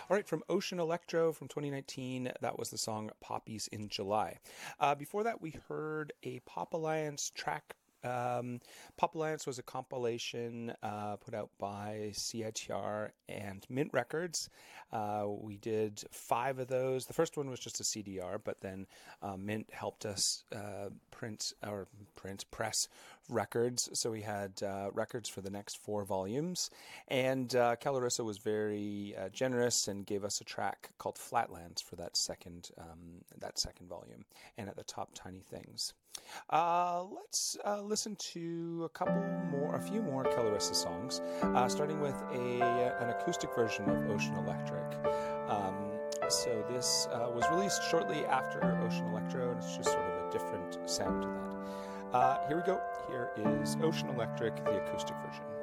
All right, from Ocean Electro from 2019, that was the song Poppies in July. Before that, we heard a Pop Alliance track. Pop Alliance was a compilation put out by CITR and Mint Records. We did 5 of those. The first one was just a CDR, but then Mint helped us press records. So we had records for the next 4 volumes. And Calorissa was very generous and gave us a track called Flatlands for that second volume. And at the top, Tiny Things. Let's listen to a few more Calorissa songs, starting with an acoustic version of Ocean Electric. So this was released shortly after Ocean Electro, and it's just sort of a different sound to that. Here we go. Here is Ocean Electric, the acoustic version.